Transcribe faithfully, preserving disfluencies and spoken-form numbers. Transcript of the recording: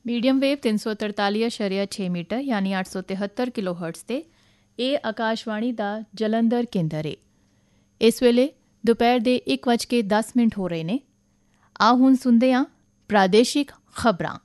Medium wave ਤਿੰਨ ਸੌ ਤਰਤਾਲੀ ਅਸ਼ਾਰੀਆ ਛੇ ਮੀਟਰ ਯਾਨੀ ਅੱਠ ਸੌ ਤਿਹੱਤਰ ਕਿਲੋ ਹਰਟਜ਼ ਤੇ ਇਹ ਆਕਾਸ਼ਵਾਣੀ ਦਾ ਜਲੰਧਰ ਕੇਂਦਰ ਏ। ਇਸ ਵੇਲੇ ਦੁਪਹਿਰ ਦੇ ਇੱਕ ਵੱਜ ਕੇ ਦਸ ਮਿੰਟ ਹੋ ਰਹੇ ਨੇ। ਆ ਹੁਣ ਸੁਣਦੇ ਹਾਂ ਪ੍ਰਾਦੇਸ਼ਿਕ ਖਬਰਾਂ।